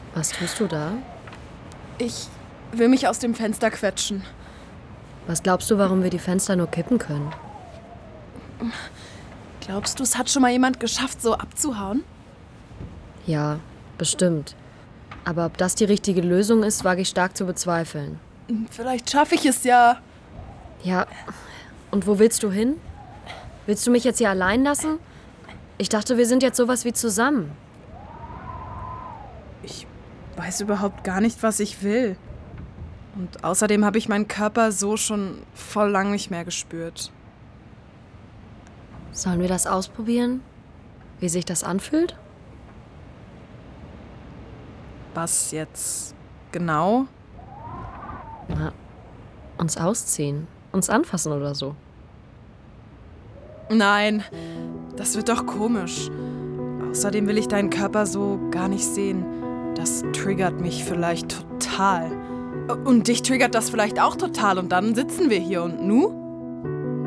Was tust du da? Ich will mich aus dem Fenster quetschen. Was glaubst du, warum wir die Fenster nur kippen können? Glaubst du, es hat schon mal jemand geschafft, so abzuhauen? Ja, bestimmt. Aber ob das die richtige Lösung ist, wage ich stark zu bezweifeln. Vielleicht schaffe ich es ja. Ja, und wo willst du hin? Willst du mich jetzt hier allein lassen? Ich dachte, wir sind jetzt sowas wie zusammen. Ich weiß überhaupt gar nicht, was ich will. Und außerdem habe ich meinen Körper so schon voll lang nicht mehr gespürt. Sollen wir das ausprobieren? Wie sich das anfühlt? Was jetzt genau? Na, uns ausziehen, uns anfassen oder so. Nein, das wird doch komisch. Außerdem will ich deinen Körper so gar nicht sehen. Das triggert mich vielleicht total. Und dich triggert das vielleicht auch total. Und dann sitzen wir hier und nu?